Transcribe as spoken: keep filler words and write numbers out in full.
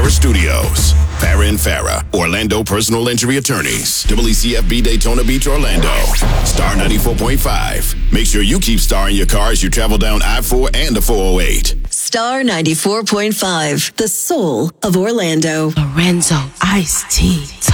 Farah Studios. Farah and Farah, Orlando Personal Injury Attorneys. W C F B Daytona Beach, Orlando. Star ninety-four point five. Make sure you keep Star in your car as you travel down I four and the four oh eight. Star ninety-four point five, the soul of Orlando. Lorenzo Iced Tea.